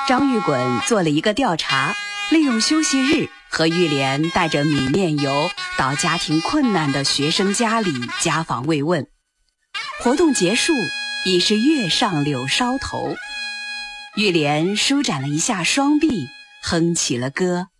张玉衮做了一个调查，利用休息日和玉莲带着米面油到家庭困难的学生家里家访慰问。活动结束，已是月上柳梢头。玉莲舒展了一下双臂，哼起了歌。